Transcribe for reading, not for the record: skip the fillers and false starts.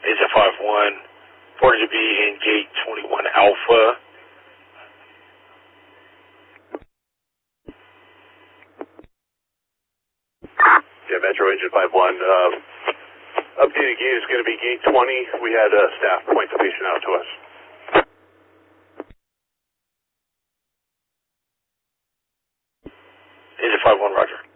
Agent 5-1, reported to be in gate 21 Alpha. Yeah, Metro Agent 5-1. Updated gate is going to be gate 20. We had staff point the patient out to us. Agent 5-1, roger.